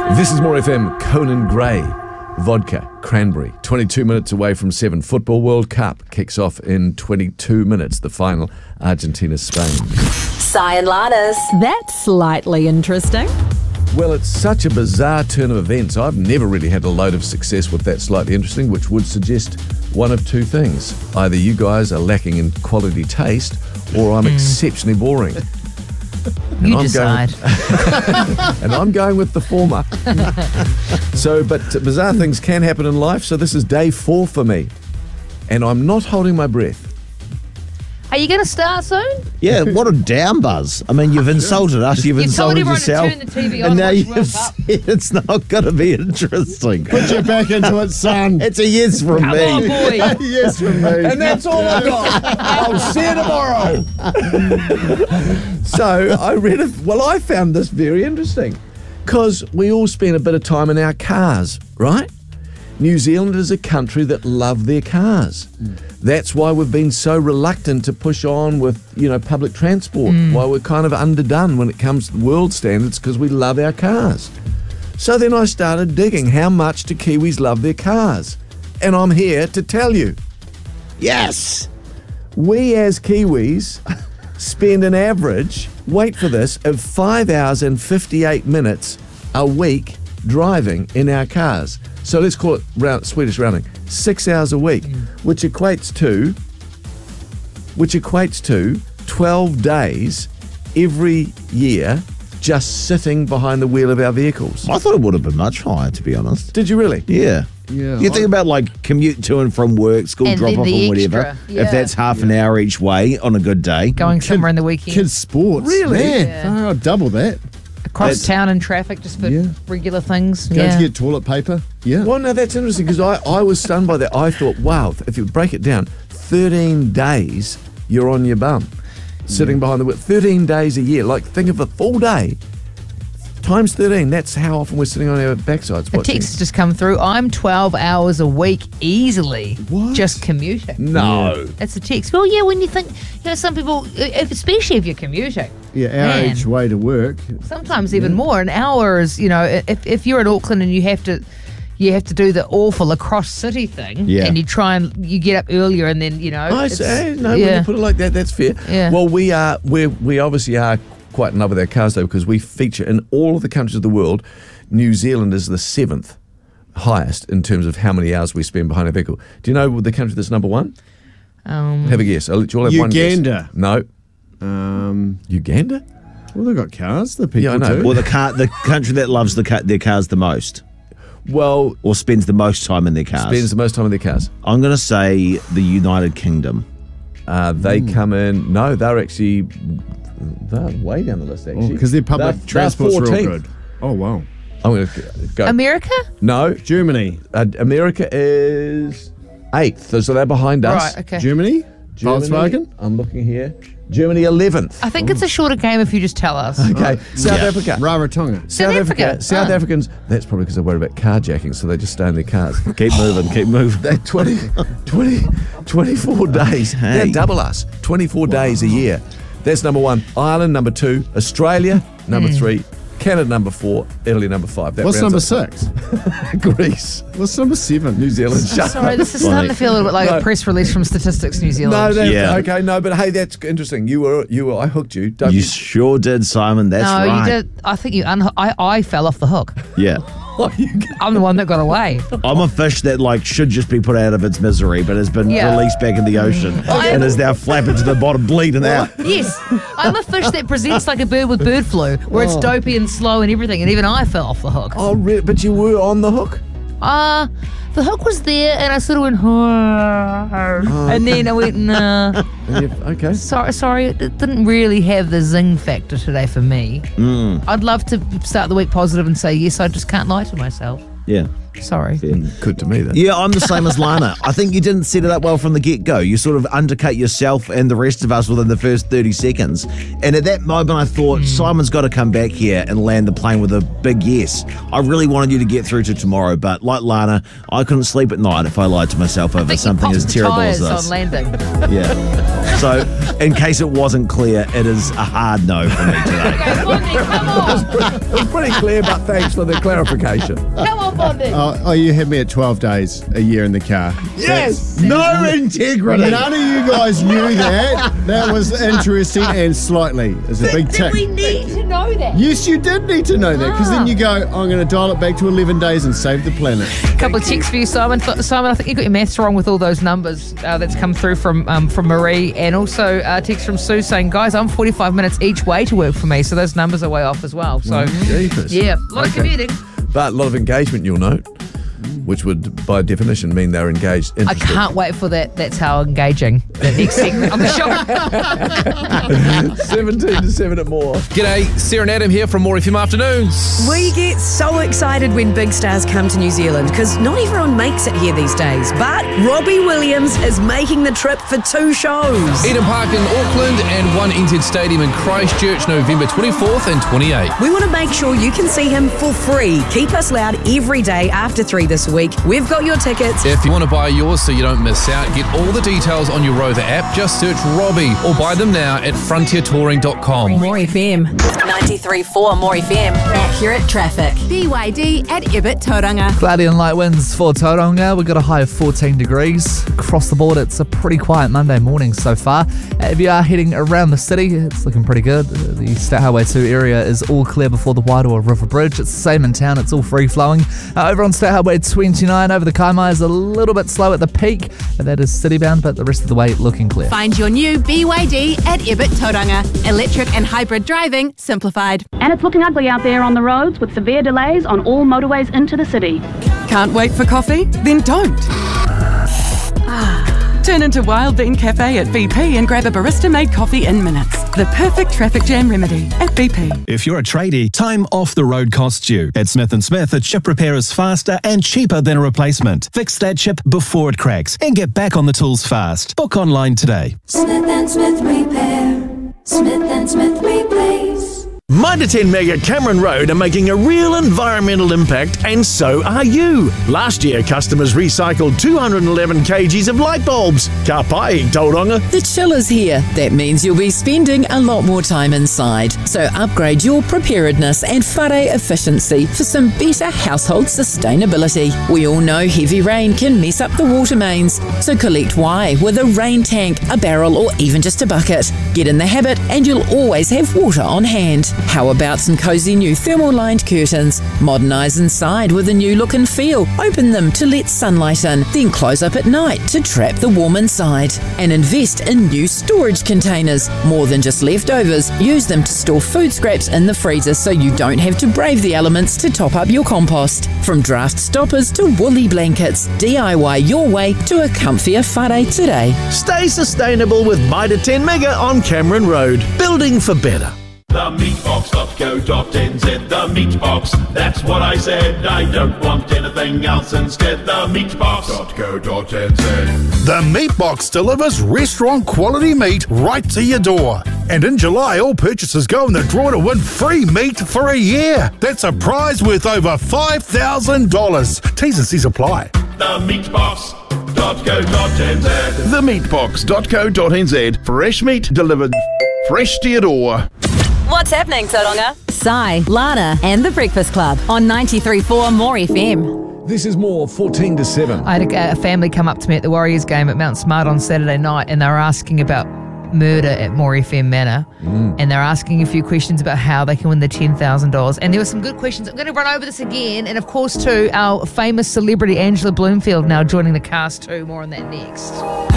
This is More FM, Conan Gray, vodka, cranberry. 22 minutes away from 7. Football World Cup kicks off in 22 minutes, the final, Argentina-Spain. Si and Lannis. That's slightly interesting. Well, it's such a bizarre turn of events. I've never really had a load of success with that slightly interesting, which would suggest one of two things. Either you guys are lacking in quality taste, or I'm exceptionally boring. You decide. And I'm going with the former. But bizarre things can happen in life, so this is day 4 for me. And I'm not holding my breath. Are you going to start soon? Yeah, what a down buzz. I mean, you've insulted us, you've insulted yourself. Told everyone to turn the TV on and now and watch you've World Cup. said it's not going to be interesting. Put your back into it, son. It's a yes from Oh, me. boy. Yes from me. And that's all I got. I'll see you tomorrow. So I found this very interesting because we all spend a bit of time in our cars, right? New Zealand is a country that love their cars. That's why we've been so reluctant to push on with, public transport, why we're kind of underdone when it comes to world standards, because we love our cars. So then I started digging, how much do Kiwis love their cars? And I'm here to tell you. Yes. We as Kiwis spend an average, wait for this, of 5 hours and 58 minutes a week driving in our cars. So let's call it Swedish rounding, 6 hours a week, which equates to 12 days every year just sitting behind the wheel of our vehicles. I thought it would have been much higher, to be honest. Did you really? Yeah. Yeah. You think about commute to and from work, school And drop then off the or whatever. extra, yeah. If that's half an hour each way on a good day. Going somewhere in the weekend. Kids' sports. Really? Man, I'll double that. Across town in traffic just for regular things. Going to get toilet paper. Yeah. Well, no, that's interesting because I was stunned by that. I thought, wow, if you break it down, 13 days you're on your bum, sitting behind the wheel. 13 days a year. Like, think of a full day times 13. That's how often we're sitting on our backsides A watching. text has just come through. I'm 12 hours a week easily. What? Just commuting. No. That's a text. Well, yeah, when you think, some people, especially if you're commuting. Yeah, our Man. age way to work. Sometimes even more. An hour is, if you're in Auckland and you have to do the awful across city thing, Yeah. and you get up earlier, and then I it's- say, no, when yeah. you put it like that, that's fair. Yeah. Well, we obviously are quite in love with our cars, though, because we feature in all of the countries of the world. New Zealand is the 7th highest in terms of how many hours we spend behind a vehicle. Do you know the country that's number 1? Have a guess. I'll let you all have one guess. Uganda. No. Uganda? Well, they've got cars. The people Yeah, I know. do. Or the country that loves their cars the most. Well, Or spends the most time in their cars. spends the most time in their cars. I'm going to say the United Kingdom. They come in. No, they're way down the list, actually. Because their public transport's real 14th. good. Oh, wow. I'm going to go. America? No. Germany. America is 8th, so they're behind us. Right, okay. Germany? Germany, Volkswagen? I'm looking here. Germany 11th. I think it's a shorter game if you just tell us. Okay. South Africa. Rarotonga. South Africa. South Africans, that's probably because they're worried about carjacking, so they just stay in their cars. Keep moving. They're 24 days. Hey. They're double us. 24 days a year. That's number 1. Ireland, number 2. Australia, number 3. Canada, number 4. Italy, number 5. That What's rounds number up 6? Greece. What's number 7? New Zealand. Shut Sorry, up. this is starting to feel a little bit like a press release from Statistics New Zealand. No, Yeah. okay, no, but hey, that's interesting. You were. I hooked you. Don't You you? sure did, Simon. That's No, right. you did. I think I fell off the hook. Yeah. I'm the one that got away. I'm a fish that should just be put out of its misery, but has been Yeah. released back in the ocean and is now flapping to the bottom, bleeding out. Yes, I'm a fish that presents like a bird with bird flu, where it's dopey and slow and everything, and even I fell off the hook. Oh, really? But you were on the hook. The hook was there, and I sort of went, and then I went, nah. Okay. Sorry, it didn't really have the zing factor today for me. I'd love to start the week positive and say, yes, I just can't lie to myself. Yeah. Sorry. Good to me then. Yeah, I'm the same as Lana. I think you didn't set it up well from the get-go. You sort of undercut yourself and the rest of us within the first 30 seconds. And at that moment, I thought, Simon's got to come back here and land the plane with a big yes. I really wanted you to get through to tomorrow, but like Lana, I couldn't sleep at night if I lied to myself over something as terrible as this. On landing. Yeah. So, in case it wasn't clear, it is a hard no for me today. Okay, Bondi, come on. It was pretty clear, but thanks for the clarification. Come on, Bondi. Oh, you had me at 12 days a year in the car. Yes! No integrity. None of you guys knew that. That was interesting and slightly. It's a big tick. We need to know that. Yes, you did need to know that because then you go, I'm going to dial it back to 11 days and save the planet. A couple of texts for you, Simon. Simon, I think you got your maths wrong with all those numbers that's come through from Marie, and also a text from Sue saying, guys, I'm 45 minutes each way to work for me, so those numbers are way off as well. So, yeah, a lot of commuting. But a lot of engagement, you'll note, which would, by definition, mean they're engaged. I can't wait for that. That's how engaging. That next segment. I'm shocked. 17 to 7 at more. G'day, Sarah and Adam here from More FM Afternoons. We get so excited when big stars come to New Zealand because not everyone makes it here these days. But Robbie Williams is making the trip for 2 shows. Eden Park in Auckland and One NZ Stadium in Christchurch, November 24th and 28th. We want to make sure you can see him for free. Keep us loud every day after 3 this week. We've got your tickets. If you want to buy yours so you don't miss out, get all the details on your Rover app. Just search Robbie or buy them now at frontiertouring.com. More FM. 93.4 More FM. Accurate traffic. BYD at Ibit Tauranga. Cloudy and light winds for Tauranga. We've got a high of 14 degrees. Across the board, it's a pretty quiet Monday morning so far. If you are heading around the city, it's looking pretty good. The State Highway 2 area is all clear before the Wairoa River Bridge. It's the same in town. It's all free-flowing. Over on State Highway 29 over the Kaimai is a little bit slow at the peak. That is city-bound, but the rest of the way looking clear. Find your new BYD at Ibit Tauranga. Electric and hybrid driving simplified. And it's looking ugly out there on the roads with severe delays on all motorways into the city. Can't wait for coffee? Then don't. Turn into Wild Bean Cafe at BP and grab a barista-made coffee in minutes. The perfect traffic jam remedy at BP. If you're a tradie, time off the road costs you. At Smith & Smith, a chip repair is faster and cheaper than a replacement. Fix that chip before it cracks and get back on the tools fast. Book online today. Smith & Smith Repair. Smith & Smith Replace. Mitre 10 Meg at Cameron Road are making a real environmental impact, and so are you. Last year, customers recycled 211 kgs of light bulbs. Ka pai, Tauranga. The chill is here. That means you'll be spending a lot more time inside. So upgrade your preparedness and whare efficiency for some better household sustainability. We all know heavy rain can mess up the water mains. So collect why with a rain tank, a barrel, or even just a bucket. Get in the habit and you'll always have water on hand. How about some cozy new thermal-lined curtains? Modernise inside with a new look and feel. Open them to let sunlight in, then close up at night to trap the warm inside. And invest in new storage containers. More than just leftovers, use them to store food scraps in the freezer so you don't have to brave the elements to top up your compost. From draft stoppers to woolly blankets, DIY your way to a comfier whare today. Stay sustainable with Mitre 10 Mega on Cameron Road. Building for better. TheMeatBox.co.nz, the meat box, that's what I said. I don't want anything else instead. TheMeatBox.co.nz. The Meat Box delivers restaurant quality meat right to your door. And in July, all purchases go in the draw to win free meat for a year. That's a prize worth over $5,000. T's and C's apply. TheMeatBox.co.nz. TheMeatBox.co.nz. Fresh meat delivered fresh to your door. What's happening, Tauranga? Sai, Lana, and the Breakfast Club on 93.4 More FM. This is More, 14 to 7. I had a family come up to me at the Warriors game at Mount Smart on Saturday night, and they were asking about murder at More FM Manor, and they're asking a few questions about how they can win the $10,000. And there were some good questions. I'm going to run over this again, and of course, too, our famous celebrity Angela Bloomfield now joining the cast too. More on that next.